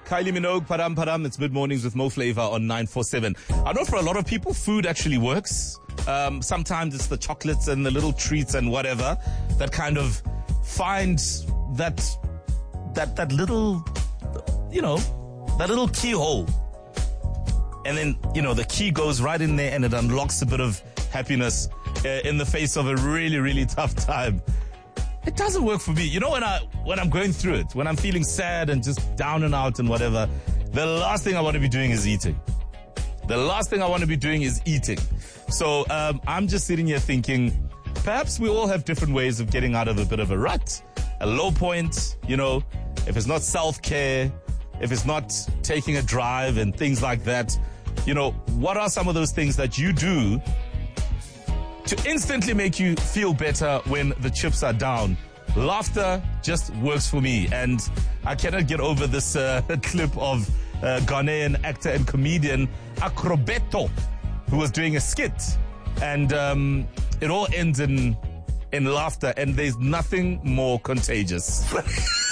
Kylie Minogue, Param Param. It's Mid Mornings with Mo Flavor on 947. I know for a lot of people, food actually works. Sometimes it's the chocolates and the little treats and whatever that kind of find that little, that little keyhole. And then, the key goes right in there and it unlocks a bit of happiness in the face of a really, really tough time. It doesn't work for me. When I'm going through it, when I'm feeling sad and just down and out and whatever, the last thing I want to be doing is eating. So I'm just sitting here thinking, perhaps we all have different ways of getting out of a bit of a rut, a low point, if it's not self-care, if it's not taking a drive and things like that. What are some of those things that you do to instantly make you feel better when the chips are down? Laughter just works for me. And I cannot get over this clip of Ghanaian actor and comedian Acrobeto, who was doing a skit. And it all ends in laughter. And there's nothing more contagious.